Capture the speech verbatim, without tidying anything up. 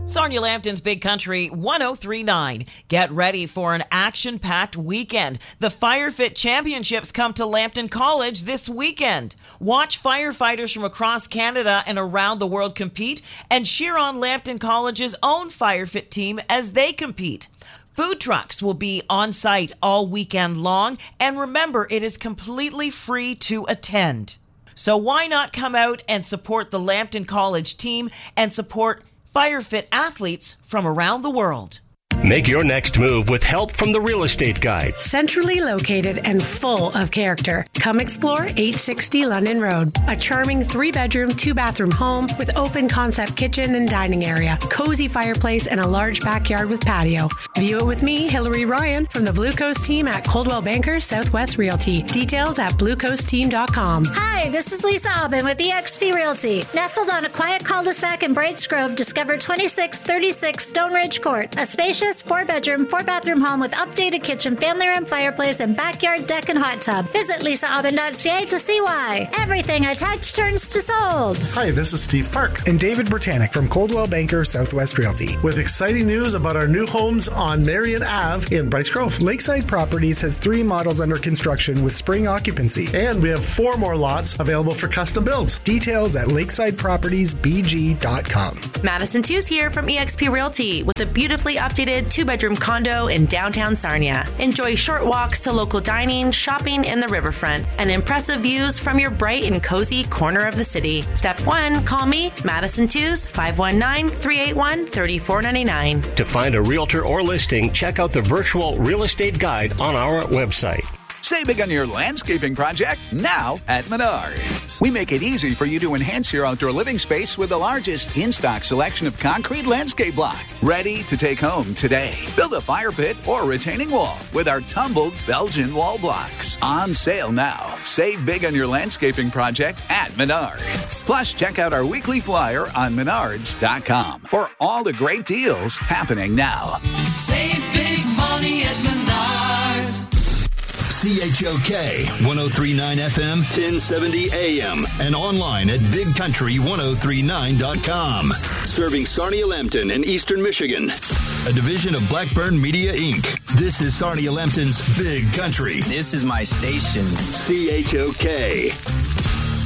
Sarnia Lambton's Big Country one oh three point nine. Get ready for an action-packed weekend. The FireFit Championships come to Lambton College this weekend. Watch firefighters from across Canada and around the world compete and cheer on Lambton College's own FireFit team as they compete. Food trucks will be on site all weekend long, and remember, it is completely free to attend. So why not come out and support the Lambton College team and support FireFit athletes from around the world? Make your next move with help from the Real Estate Guide. Centrally located and full of character. Come explore eight sixty London Road. A charming three-bedroom, two-bathroom home with open concept kitchen and dining area, cozy fireplace, and a large backyard with patio. View it with me, Hillary Ryan, from the Blue Coast team at Coldwell Banker Southwest Realty. Details at blue coast team dot com. Hi, this is Lisa Aubin with E X P Realty. Nestled on a quiet cul-de-sac in Brights Grove, discover twenty-six thirty-six Stone Ridge Court, a spacious four-bedroom, four-bathroom home with updated kitchen, family room, fireplace, and backyard deck and hot tub. Visit lisa aubin dot c a to see why. Everything I touch turns to sold. Hi, this is Steve Park. And David Britannic from Coldwell Banker Southwest Realty. With exciting news about our new homes on Marion Avenue in Brights Grove. Lakeside Properties has three models under construction with spring occupancy. And we have four more lots available for custom builds. Details at lakeside properties b g dot com. Madison Tews here from E X P Realty with a beautifully updated two-bedroom condo in downtown Sarnia. Enjoy short walks to local dining, shopping in the riverfront, and impressive views from your bright and cozy corner of the city. Step one, call me, Madison Tews, five one nine, three eight one, three four nine nine. To find a realtor or listing, check out the virtual real estate guide on our website. Save big on your landscaping project now at Menards. We make it easy for you to enhance your outdoor living space with the largest in-stock selection of concrete landscape block. Ready to take home today. Build a fire pit or retaining wall with our tumbled Belgian wall blocks. On sale now. Save big on your landscaping project at Menards. Plus, check out our weekly flyer on menards dot com for all the great deals happening now. Save big money at Menards. C H O K one oh three point nine F M, ten seventy A M, and online at big country ten thirty-nine dot com. Serving Sarnia Lambton and Eastern Michigan. A division of Blackburn Media, Incorporated. This is Sarnia Lambton's Big Country. This is my station. C H O K.